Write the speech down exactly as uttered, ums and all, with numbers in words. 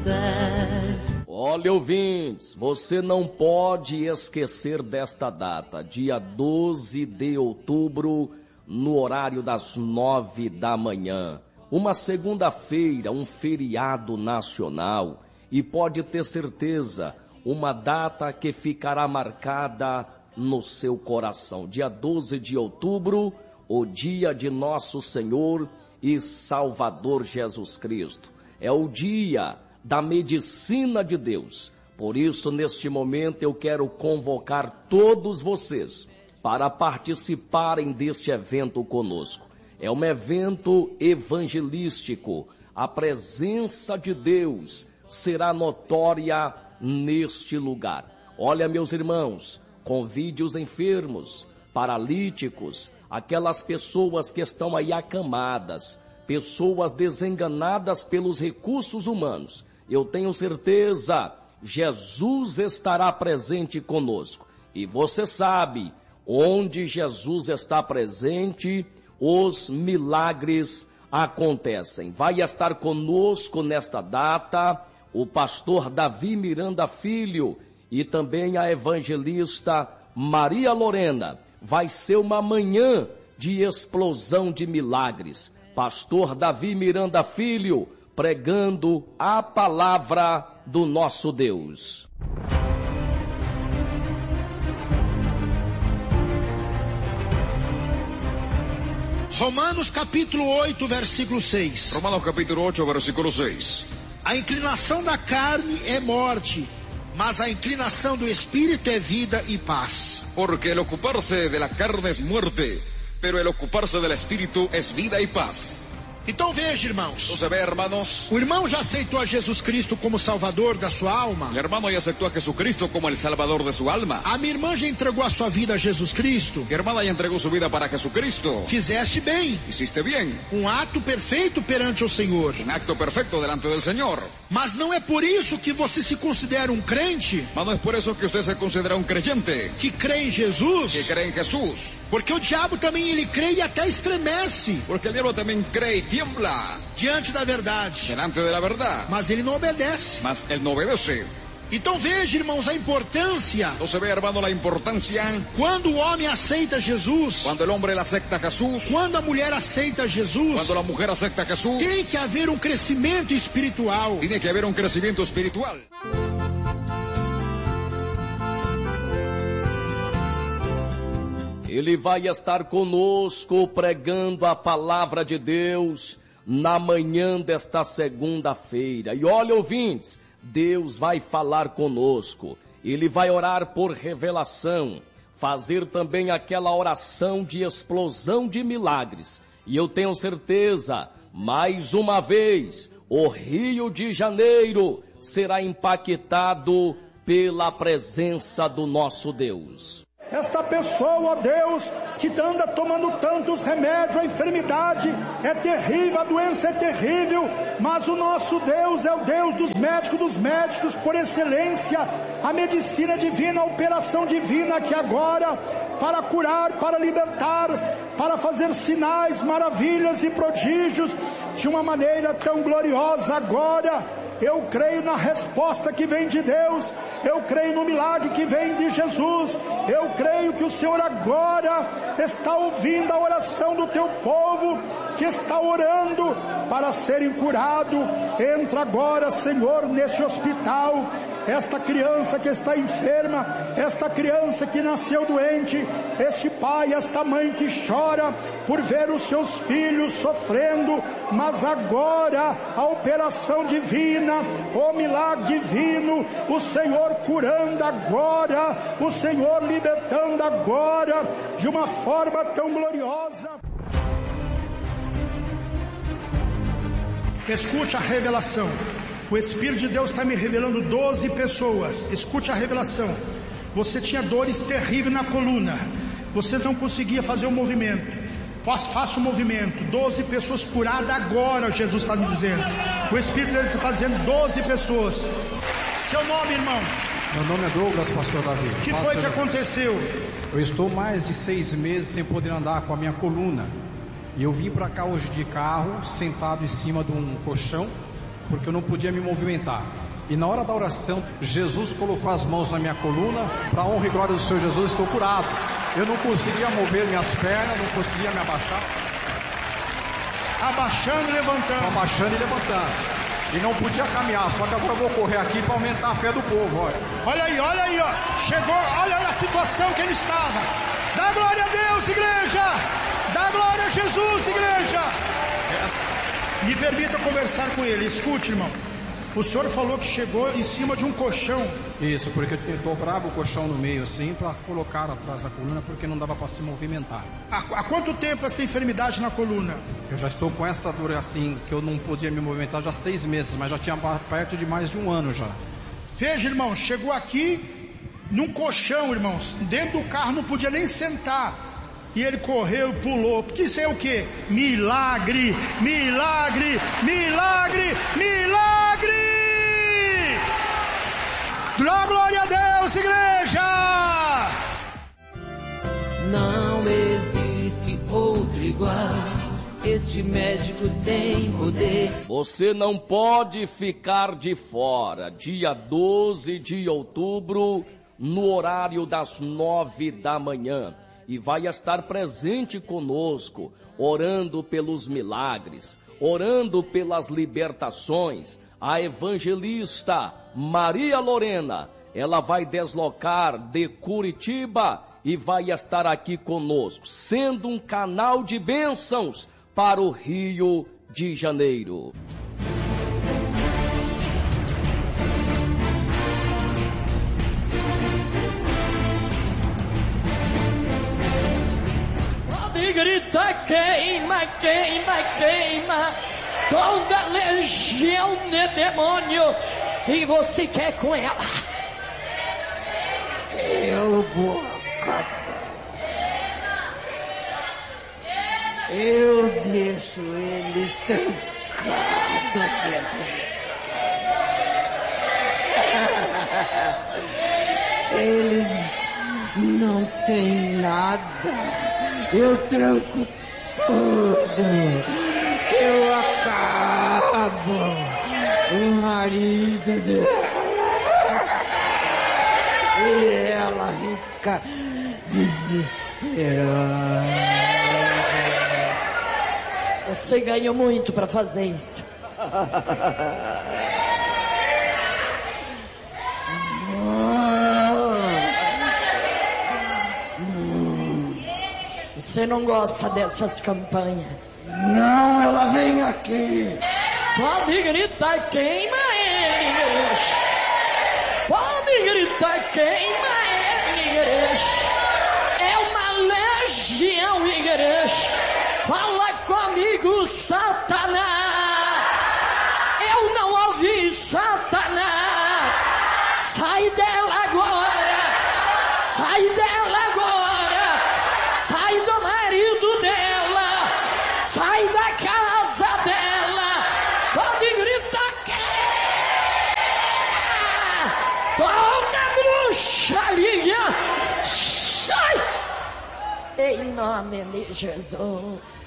pés. Olha, ouvintes, você não pode esquecer desta data, dia doze de outubro, no horário das nove da manhã. Uma segunda-feira, um feriado nacional, e pode ter certeza, uma data que ficará marcada no seu coração. Dia doze de outubro, o dia de nosso Senhor e Salvador Jesus Cristo. É o dia da medicina de Deus. Por isso, neste momento, eu quero convocar todos vocês para participarem deste evento conosco. É um evento evangelístico. A presença de Deus será notória neste lugar. Olha, meus irmãos, convide os enfermos, paralíticos, aquelas pessoas que estão aí acamadas, pessoas desenganadas pelos recursos humanos. Eu tenho certeza, Jesus estará presente conosco. E você sabe, onde Jesus está presente, os milagres acontecem. Vai estar conosco nesta data o pastor Davi Miranda Filho e também a evangelista Maria Lorena. Vai ser uma manhã de explosão de milagres. Pastor Davi Miranda Filho, pregando a palavra do nosso Deus. Romanos capítulo oito, versículo seis. Romanos capítulo ocho, versículo seis. A inclinação da carne é morte, mas a inclinação do espírito é vida e paz. Porque el ocuparse de la carne es muerte, pero el ocuparse del espíritu es vida y paz. Então veja, irmãos. Você vê, hermanos. O irmão já aceitou a Jesus Cristo como Salvador da sua alma? El hermano ya aceptó a Jesucristo como el Salvador de su alma. A minha irmã já entregou a sua vida a Jesus Cristo? Mi hermana ya entregó su vida para Jesucristo. Fizeste bem. Hiciste bien. Um ato perfeito perante o Senhor. Un acto perfecto delante del Señor. Mas não é por isso que você se considera um crente? Mas não é por isso que você se considera um creyente. Que crê em Jesus? Que crê em Jesus. Porque o diabo também ele crê e até estremece. Porque o diabo também crê e tiembla. Diante da verdade. Delante de la verdad. Mas ele não obedece. Mas ele não obedece. Então veja, irmãos, a importância. Você vê, hermano, a importância. Quando o homem aceita Jesus. Quando o homem aceita Jesus. Quando a mulher aceita Jesus. Quando a mulher aceita Jesus. Tem que haver um crescimento espiritual. Tem que haver um crescimento espiritual. Ele vai estar conosco pregando a palavra de Deus na manhã desta segunda-feira. E olha, ouvintes, Deus vai falar conosco. Ele vai orar por revelação, fazer também aquela oração de explosão de milagres. E eu tenho certeza, mais uma vez, o Rio de Janeiro será impactado pela presença do nosso Deus. Esta pessoa, ó Deus, que anda tomando tantos remédios, a enfermidade é terrível, a doença é terrível, mas o nosso Deus é o Deus dos médicos, dos médicos por excelência, a medicina divina, a operação divina que agora, para curar, para libertar, para fazer sinais, maravilhas e prodígios, de uma maneira tão gloriosa agora. Eu creio na resposta que vem de Deus, eu creio no milagre que vem de Jesus, eu creio que o Senhor agora está ouvindo a oração do teu povo, que está orando para serem curados. Entra agora, Senhor, nesse hospital, esta criança que está enferma, esta criança que nasceu doente, este pai, esta mãe que chora por ver os seus filhos sofrendo, mas agora a operação divina, o milagre divino, o Senhor curando agora, o Senhor libertando agora, de uma forma tão gloriosa. Escute a revelação. O Espírito de Deus está me revelando doze pessoas. Escute a revelação. Você tinha dores terríveis na coluna, você não conseguia fazer o movimento. Faça o movimento. doze pessoas curadas agora, Jesus está me dizendo. O Espírito de Deus está fazendo doze pessoas. Seu nome, irmão? Meu nome é Douglas, pastor Davi. O que pastor foi que aconteceu? Eu estou mais de seis meses sem poder andar com a minha coluna. E eu vim para cá hoje de carro, sentado em cima de um colchão. porque eu não podia me movimentar. E na hora da oração, Jesus colocou as mãos na minha coluna, para a honra e glória do Senhor Jesus, estou curado. Eu não conseguia mover minhas pernas, não conseguia me abaixar. Abaixando e levantando. Abaixando e levantando. E não podia caminhar, só que agora eu vou correr aqui para aumentar a fé do povo, olha. Olha aí, olha aí, ó. Chegou, olha a situação que ele estava. Dá glória a Deus, igreja! Dá glória a Jesus, igreja! É. Me permita conversar com ele. Escute, irmão. O senhor falou que chegou em cima de um colchão. Isso, porque eu dobrava o colchão no meio assim para colocar atrás da coluna, porque não dava para se movimentar. Há, há quanto tempo essa enfermidade na coluna? Eu já estou com essa dor assim, que eu não podia me movimentar já há seis meses, mas já tinha perto de mais de um ano já. Veja, irmão, chegou aqui num colchão, irmãos, dentro do carro não podia nem sentar. E ele correu e pulou, porque isso é o que? Milagre, milagre, milagre, milagre! Dá glória a Deus, igreja! Não existe outro igual, este médico tem poder. Você não pode ficar de fora, dia doze de outubro, no horário das nove da manhã. E vai estar presente conosco, orando pelos milagres, orando pelas libertações. A evangelista Maria Lorena, ela vai deslocar de Curitiba e vai estar aqui conosco, sendo um canal de bênçãos para o Rio de Janeiro. Grita, queima, queima, queima toda legião de demônio que você quer com ela. Eu vou acabar. Eu deixo eles trancados dentro de eles não têm nada. Eu tranco tudo. Eu acabo o marido dela. E ela fica desesperada. Você ganhou muito para fazer isso. Você não gosta dessas campanhas? Não, ela vem aqui. Pode gritar, queima eles. Pode gritar, queima eles. É uma legião, igreja. Fala comigo, Satanás. Eu não ouvi Satanás. Sai dela agora. Sai dela agora. Sai do marido dela, sai da casa dela, pode gritar que toda bruxaria, sai! Em nome de Jesus.